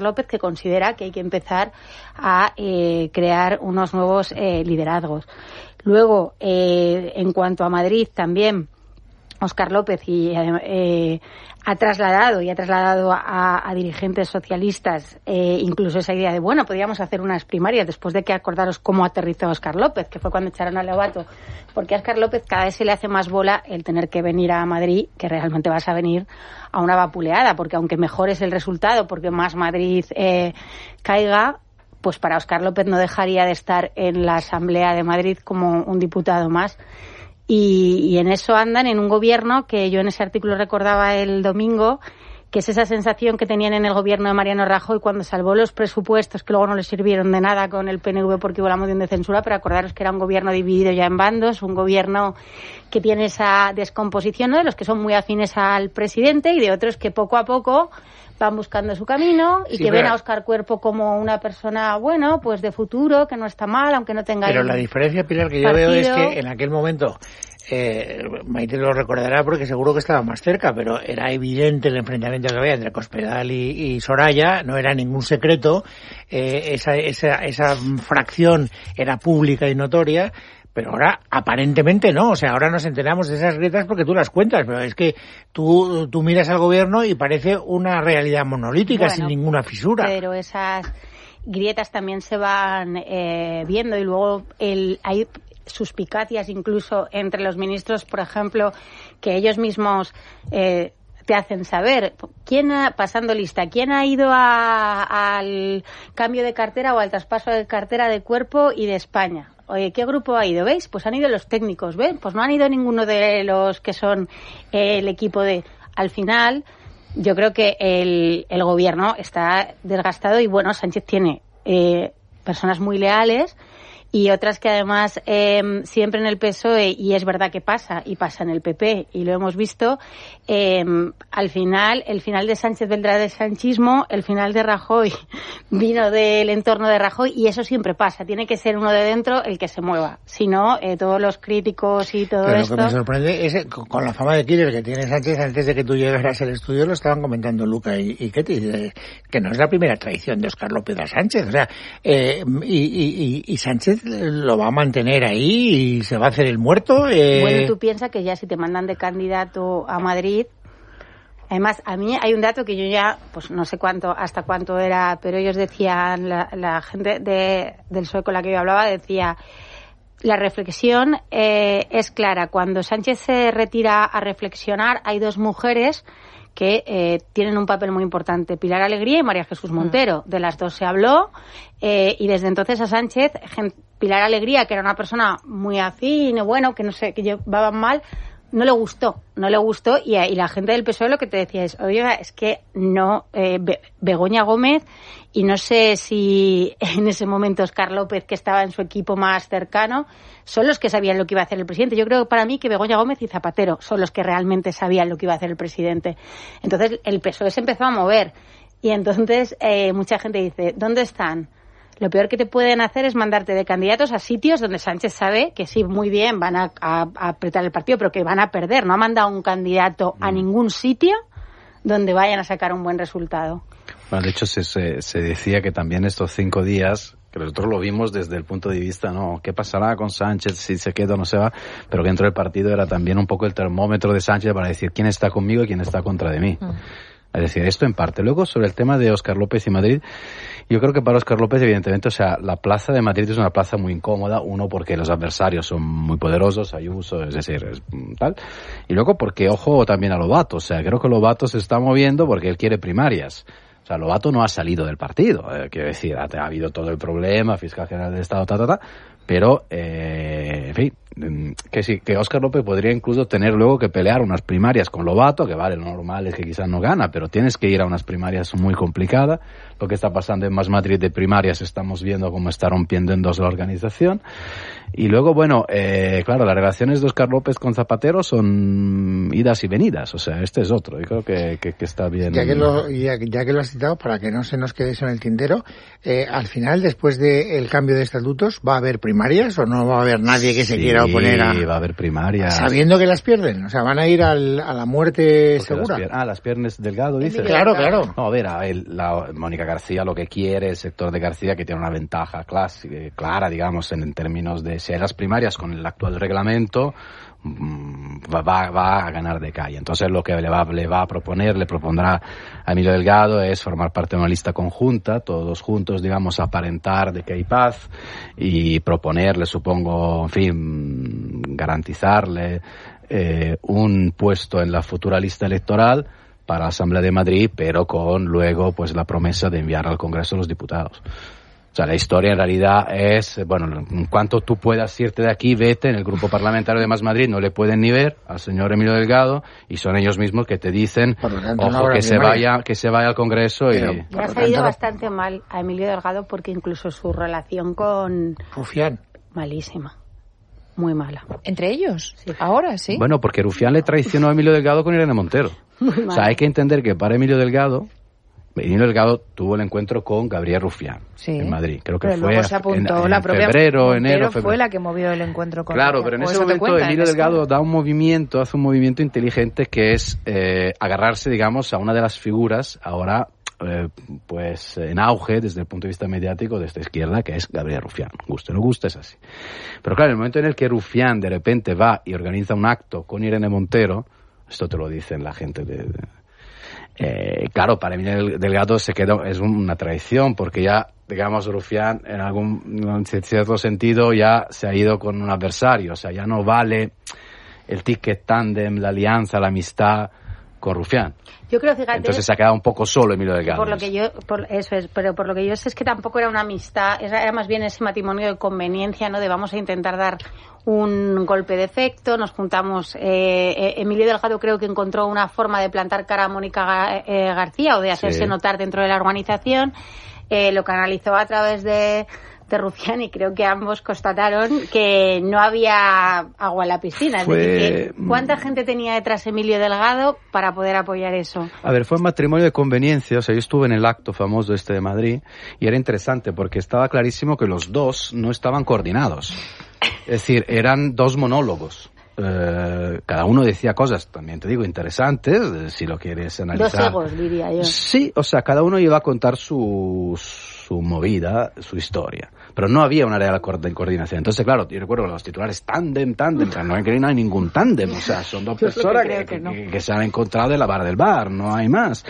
López, que considera que hay que empezar a crear unos nuevos liderazgos. Luego, en cuanto a Madrid, también Óscar López ha trasladado a dirigentes socialistas incluso esa idea de, bueno, podríamos hacer unas primarias después de que acordaros cómo aterrizó Óscar López, que fue cuando echaron a Lobato, porque a Óscar López cada vez se le hace más bola el tener que venir a Madrid, que realmente vas a venir a una vapuleada, porque aunque mejores el resultado, porque más Madrid caiga, pues para Óscar López no dejaría de estar en la Asamblea de Madrid como un diputado más. Y en eso andan, en un gobierno que yo en ese artículo recordaba el domingo, que es esa sensación que tenían en el gobierno de Mariano Rajoy cuando salvó los presupuestos, que luego no les sirvieron de nada con el PNV porque hubo la moción de censura, pero acordaros que era un gobierno dividido ya en bandos, un gobierno que tiene esa descomposición, ¿no?, de los que son muy afines al presidente y de otros que poco a poco van buscando su camino y que ven a Óscar Cuerpo como una persona, bueno, pues de futuro, que no está mal, aunque no tenga... Pero la diferencia, Pilar, que yo veo es que en aquel momento, Maite lo recordará porque seguro que estaba más cerca, pero era evidente el enfrentamiento que había entre Cospedal y Soraya, no era ningún secreto, esa fracción era pública y notoria. Pero ahora, aparentemente no. O sea, ahora nos enteramos de esas grietas porque tú las cuentas. Pero es que tú miras al gobierno y parece una realidad monolítica, sin ninguna fisura. Pero esas grietas también se van viendo. Y luego hay suspicacias incluso entre los ministros, por ejemplo, que ellos mismos... te hacen saber pasando lista, quién ha ido al cambio de cartera o al traspaso de cartera de Cuerpo y de España. Oye, ¿qué grupo ha ido? ¿Veis? Pues han ido los técnicos, ¿ven? Pues no han ido ninguno de los que son el equipo de... Al final, yo creo que el gobierno está desgastado y, bueno, Sánchez tiene personas muy leales y otras que además siempre en el PSOE, y es verdad que pasa, y pasa en el PP, y lo hemos visto, al final, el final de Sánchez vendrá del sanchismo, el final de Rajoy vino del entorno de Rajoy, y eso siempre pasa, tiene que ser uno de dentro el que se mueva, si no, todos los críticos y todo esto... Pero lo que me sorprende es, con la fama de killer que tiene Sánchez, antes de que tú llegaras al estudio, lo estaban comentando Luca y Ketty, que no es la primera traición de Óscar López a Sánchez, o sea, y Sánchez lo va a mantener ahí y se va a hacer el muerto. Bueno, tú piensas que ya si te mandan de candidato a Madrid... Además, a mí hay un dato que yo ya, pues no sé hasta cuánto era, pero ellos decían, la gente del PSOE con la que yo hablaba decía, la reflexión es clara. Cuando Sánchez se retira a reflexionar, hay dos mujeres que tienen un papel muy importante, Pilar Alegría y María Jesús Montero. De las dos se habló y desde entonces a Sánchez, Pilar Alegría, que era una persona muy afín, bueno, que no sé, que llevaban mal, no le gustó y la gente del PSOE lo que te decía es, oiga, es que no, Begoña Gómez, y no sé si en ese momento Óscar López, que estaba en su equipo más cercano, son los que sabían lo que iba a hacer el presidente. Yo creo que para mí que Begoña Gómez y Zapatero son los que realmente sabían lo que iba a hacer el presidente. Entonces el PSOE se empezó a mover y entonces mucha gente dice, ¿dónde están? Lo peor que te pueden hacer es mandarte de candidatos a sitios donde Sánchez sabe que sí, muy bien, van a apretar el partido, pero que van a perder. No ha mandado un candidato a ningún sitio donde vayan a sacar un buen resultado. Bueno, de hecho, se decía que también estos 5 días, que nosotros lo vimos desde el punto de vista, ¿no? ¿Qué pasará con Sánchez si se queda o no se va? Pero que dentro del partido era también un poco el termómetro de Sánchez para decir quién está conmigo y quién está contra de mí. Es decir, esto en parte. Luego, sobre el tema de Óscar López y Madrid, yo creo que para Óscar López, evidentemente, o sea, la plaza de Madrid es una plaza muy incómoda, uno, porque los adversarios son muy poderosos, Ayuso, es decir, tal, y luego porque, ojo, también a Lobato, o sea, creo que Lobato se está moviendo porque él quiere primarias. O sea, Lobato no ha salido del partido, quiero decir, ha habido todo el problema, fiscal general del Estado, pero, en fin, que sí, que Óscar López podría incluso tener luego que pelear unas primarias con Lobato, que vale, lo normal es que quizás no gana, pero tienes que ir a unas primarias muy complicadas. Lo que está pasando en Más Madrid de primarias, estamos viendo cómo está rompiendo en dos la organización. Y luego, bueno, claro, las relaciones de Óscar López con Zapatero son idas y venidas, o sea, este es otro, y creo que está bien. Ya que lo has citado, para que no se nos quede eso en el tintero, al final, después del cambio de estatutos, va a haber primarias. primarias o no va a haber nadie que se quiera oponer a...? Sí, va a haber primarias. Sabiendo que las pierden, o sea, van a ir a la muerte segura. Las piernas Delgado, dice. Claro. No, a ver, Mónica García lo que quiere, el sector de García, que tiene una ventaja clara, digamos, en términos de si hay las primarias con el actual reglamento, va a ganar de calle. Entonces lo que le propondrá a Emilio Delgado es formar parte de una lista conjunta, todos juntos, digamos, aparentar de que hay paz y proponerle, supongo, en fin, garantizarle un puesto en la futura lista electoral para la Asamblea de Madrid, pero con luego pues la promesa de enviar al Congreso a los diputados. O sea, la historia en realidad es, bueno, en cuanto tú puedas irte de aquí, vete. En el grupo parlamentario de Más Madrid no le pueden ni ver al señor Emilio Delgado y son ellos mismos que te dicen, ojo, que se vaya al Congreso. Pero, y le ha salido bastante mal a Emilio Delgado porque incluso su relación con Rufián, malísima, muy mala. ¿Entre ellos? Sí. Ahora sí. Bueno, porque Rufián le traicionó a Emilio Delgado con Irene Montero. Muy o sea, hay que entender que para Emilio Delgado tuvo el encuentro con Gabriel Rufián en Madrid. Creo que pero fue luego se apuntó, en la propia febrero, enero. Febrero. Fue la que movió el encuentro con Claro, Rufián. pero en ese momento Emilio Delgado hace un movimiento inteligente que es agarrarse, digamos, a una de las figuras ahora pues en auge desde el punto de vista mediático de esta izquierda, que es Gabriel Rufián. Guste o no guste, es así. Pero claro, en el momento en el que Rufián de repente va y organiza un acto con Irene Montero, esto te lo dicen la gente claro, para Emilio Delgado es una traición, porque ya, digamos, Rufián en cierto sentido ya se ha ido con un adversario, o sea, ya no vale el ticket tándem, la alianza, la amistad con Rufián. Yo creo, fíjate, entonces se ha quedado un poco solo Emilio Delgado. Por lo que yo sé es que tampoco era una amistad, era más bien ese matrimonio de conveniencia, ¿no? De vamos a intentar dar un golpe de efecto, nos juntamos. Emilio Delgado creo que encontró una forma de plantar cara a Mónica García o de hacerse notar dentro de la organización. Lo canalizó a través de Rufián y creo que ambos constataron que no había agua en la piscina. Es decir, ¿cuánta gente tenía detrás Emilio Delgado para poder apoyar eso? A ver, fue un matrimonio de conveniencia. O sea, yo estuve en el acto famoso de Madrid y era interesante porque estaba clarísimo que los dos no estaban coordinados. Es decir, eran dos monólogos. Cada uno decía cosas, también te digo, interesantes, si lo quieres analizar. Dos egos, diría yo. Sí, o sea, cada uno iba a contar su movida, su historia. Pero no había una real coordinación. Entonces, claro, yo recuerdo los titulares tándem, no hay ningún tándem. O sea, son dos personas que se han encontrado en la barra del bar, no hay más.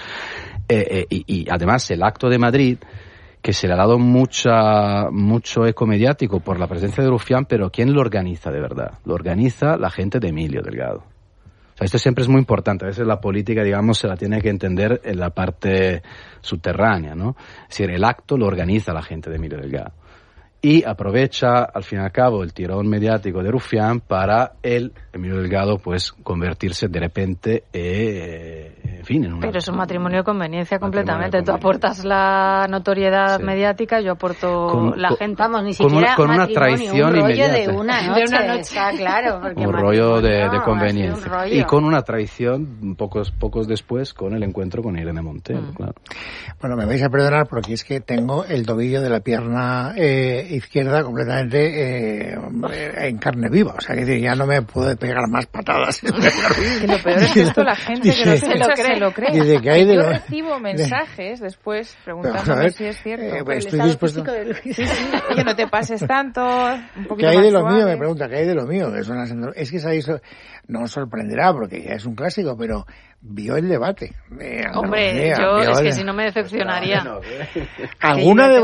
Y además, el acto de Madrid, que se le ha dado mucho eco mediático por la presencia de Rufián, pero ¿quién lo organiza de verdad? Lo organiza la gente de Emilio Delgado. O sea, esto siempre es muy importante. A veces la política, digamos, se la tiene que entender en la parte subterránea, ¿no? Es decir, el acto lo organiza la gente de Emilio Delgado. Y aprovecha, al fin y al cabo, el tirón mediático de Rufián para Emilio Delgado, pues, convertirse de repente, en fin, en una... Pero es un matrimonio de conveniencia completamente. Tú aportas la notoriedad mediática, yo aporto la gente. Vamos, ni siquiera con una traición inmediata. De una noche, está claro. Un rollo de conveniencia. Y con una traición pocos después con el encuentro con Irene Montero, claro. Bueno, me vais a perdonar porque es que tengo el tobillo de la pierna izquierda completamente en carne viva, o sea, que ya no me puedo pegar más patadas. Y lo peor es que esto la gente que se lo cree. Dice que hay yo recibo mensajes después preguntándome si es cierto. Estoy dispuesto. Oye, no te pases tanto, un poquito ¿Qué hay más de lo suave? mío? Me pregunta, ¿qué hay de lo mío? Es que sabéis, no os sorprenderá porque ya es un clásico, pero vio el debate. Hombre, es que si no me decepcionaría. ¿Alguna de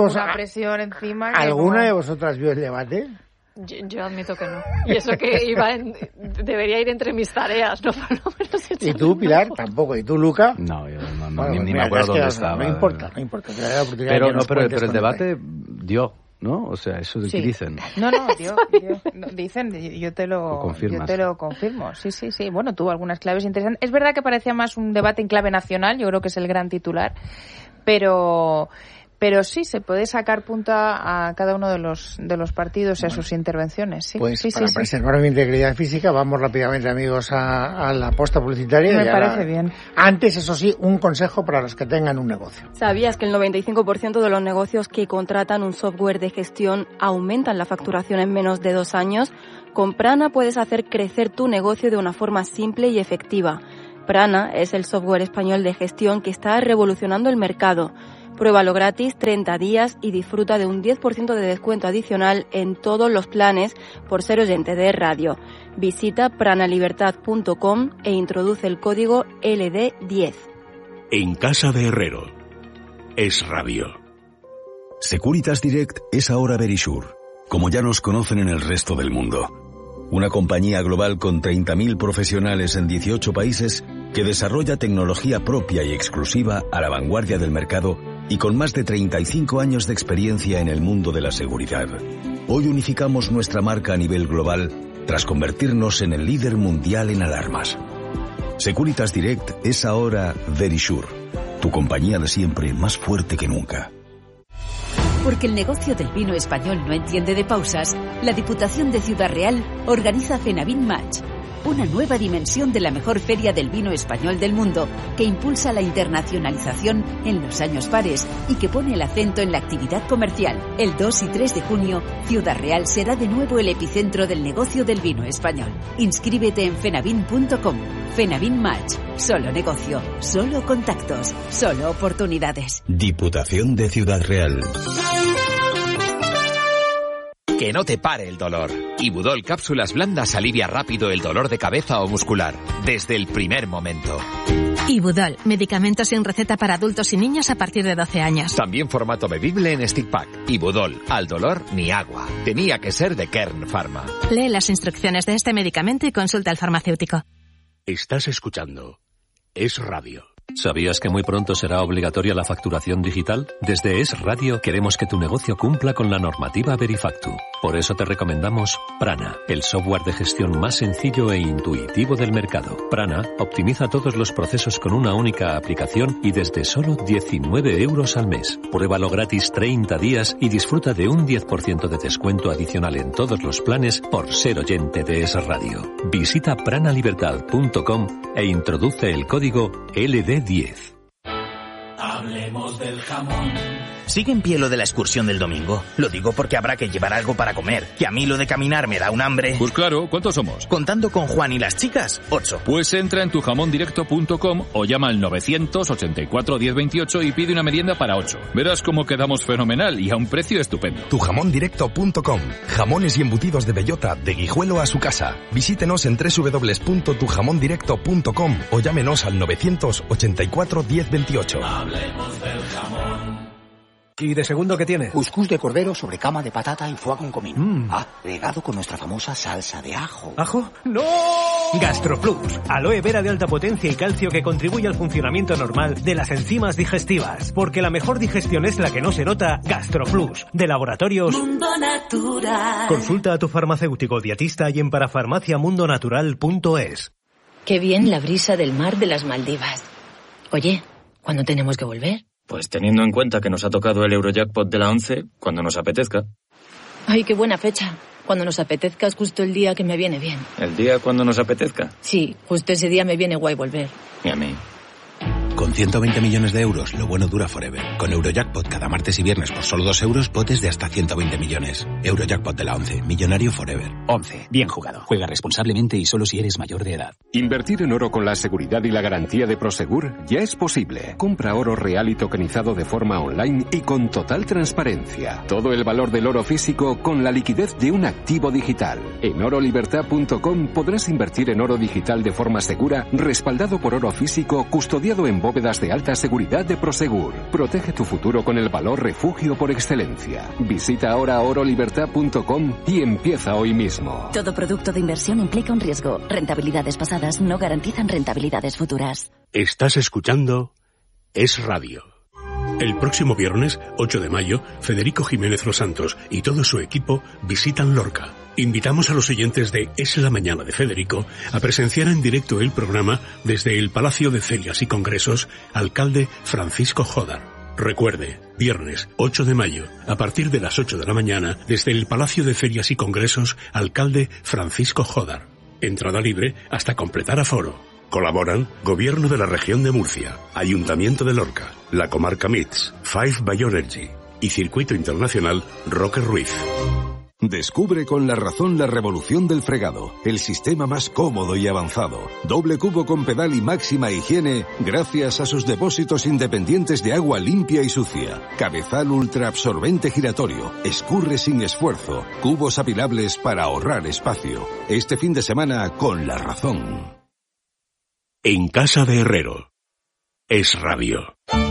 vosotras vio el debate? Yo admito que no. Y eso que debería ir entre mis tareas, ¿no? Por lo menos ¿Y tú, Pilar? Tampoco. ¿Y tú, Luca? No, yo ni me acuerdo dónde estaba. No importa. Pero el debate dio, ¿no? O sea, eso es que dicen. No, dicen, yo te lo confirmo. Sí. Bueno, tuvo algunas claves interesantes. Es verdad que parecía más un debate en clave nacional, yo creo que es el gran titular, pero Pero sí se puede sacar punta a cada uno de los partidos y a sus intervenciones. Sí. Pues sí, para preservar mi integridad física, vamos rápidamente, amigos, a la posta publicitaria. Me parece bien. Antes, eso sí, un consejo para los que tengan un negocio. ¿Sabías que el 95% de los negocios que contratan un software de gestión aumentan la facturación en menos de 2 años? Con Prana puedes hacer crecer tu negocio de una forma simple y efectiva. Prana es el software español de gestión que está revolucionando el mercado. Pruébalo gratis 30 días y disfruta de un 10% de descuento adicional en todos los planes por ser oyente de radio. Visita pranalibertad.com e introduce el código LD10. En casa de Herrero. Es radio. Securitas Direct es ahora Verisure, como ya nos conocen en el resto del mundo. Una compañía global con 30.000 profesionales en 18 países que desarrolla tecnología propia y exclusiva a la vanguardia del mercado y con más de 35 años de experiencia en el mundo de la seguridad. Hoy unificamos nuestra marca a nivel global tras convertirnos en el líder mundial en alarmas. Securitas Direct es ahora Verisure, tu compañía de siempre más fuerte que nunca. Porque el negocio del vino español no entiende de pausas, la Diputación de Ciudad Real organiza FENAVIN Match, una nueva dimensión de la mejor feria del vino español del mundo, que impulsa la internacionalización en los años pares y que pone el acento en la actividad comercial. El 2 y 3 de junio, Ciudad Real será de nuevo el epicentro del negocio del vino español. Inscríbete en fenavin.com. FENAVIN Match. Solo negocio, solo contactos, solo oportunidades. Diputación de Ciudad Real. Que no te pare el dolor. Ibudol Cápsulas Blandas alivia rápido el dolor de cabeza o muscular, desde el primer momento. Ibudol, medicamento sin receta para adultos y niños a partir de 12 años. También formato bebible en stick pack. Ibudol, al dolor ni agua. Tenía que ser de Kern Pharma. Lee las instrucciones de este medicamento y consulta al farmacéutico. Estás escuchando Es Radio. ¿Sabías que muy pronto será obligatoria la facturación digital? Desde Es Radio queremos que tu negocio cumpla con la normativa Verifactu. Por eso te recomendamos Prana, el software de gestión más sencillo e intuitivo del mercado. Prana optimiza todos los procesos con una única aplicación y desde solo 19 euros al mes. Pruébalo gratis 30 días y disfruta de un 10% de descuento adicional en todos los planes por ser oyente de Es Radio. Visita pranalibertad.com e introduce el código LD10. Hablemos del jamón. ¿Sigue en pie lo de la excursión del domingo? Lo digo porque habrá que llevar algo para comer. Que a mí lo de caminar me da un hambre. Pues claro, ¿cuántos somos? Contando con Juan y las chicas, 8. Pues entra en tujamondirecto.com o llama al 984 1028 y pide una merienda para 8. Verás cómo quedamos fenomenal y a un precio estupendo. Tujamondirecto.com. Jamones y embutidos de bellota, de Guijuelo a su casa. Visítenos en www.tujamondirecto.com o llámenos al 984 1028. Hablemos del jamón. ¿Y de segundo qué tiene? Cuscús de cordero sobre cama de patata y foie con comino. Regado con nuestra famosa salsa de ajo. ¿Ajo? ¡No! Gastroplus, aloe vera de alta potencia y calcio que contribuye al funcionamiento normal de las enzimas digestivas. Porque la mejor digestión es la que no se nota. Gastroplus, de Laboratorios Mundo Natural. Consulta a tu farmacéutico dietista y en parafarmaciamundonatural.es. Qué bien la brisa del mar de las Maldivas. Oye, ¿cuándo tenemos que volver? Pues teniendo en cuenta que nos ha tocado el Eurojackpot de la 11, cuando nos apetezca. Ay, qué buena fecha. Cuando nos apetezca es justo el día que me viene bien. ¿El día cuando nos apetezca? Sí, justo ese día me viene guay volver. Y a mí. Con 120 millones de euros, lo bueno dura forever. Con Eurojackpot cada martes y viernes por solo 2 euros, potes de hasta 120 millones. Eurojackpot de la 11, millonario forever. 11. Bien jugado. Juega responsablemente y solo si eres mayor de edad. Invertir en oro con la seguridad y la garantía de Prosegur ya es posible. Compra oro real y tokenizado de forma online y con total transparencia. Todo el valor del oro físico con la liquidez de un activo digital. En orolibertad.com podrás invertir en oro digital de forma segura, respaldado por oro físico, custodiado en bóvedas de alta seguridad de Prosegur. Protege tu futuro con el valor refugio por excelencia. Visita ahora orolibertad.com y empieza hoy mismo. Todo producto de inversión implica un riesgo. Rentabilidades pasadas no garantizan rentabilidades futuras. Estás escuchando Es Radio. El próximo viernes, 8 de mayo, Federico Jiménez Los Santos y todo su equipo visitan Lorca. Invitamos a los oyentes de Es la Mañana de Federico a presenciar en directo el programa desde el Palacio de Ferias y Congresos, alcalde Francisco Jodar. Recuerde, viernes 8 de mayo, a partir de las 8 de la mañana, desde el Palacio de Ferias y Congresos, alcalde Francisco Jodar. Entrada libre hasta completar aforo. Colaboran Gobierno de la Región de Murcia, Ayuntamiento de Lorca, la Comarca MITS, Five Bioenergy y Circuito Internacional Roque Ruiz. Descubre con La Razón la revolución del fregado, el sistema más cómodo y avanzado. Doble cubo con pedal y máxima higiene gracias a sus depósitos independientes de agua limpia y sucia. Cabezal ultra absorbente giratorio, escurre sin esfuerzo, cubos apilables para ahorrar espacio. Este fin de semana con La Razón. En casa de Herrero. Es Radio.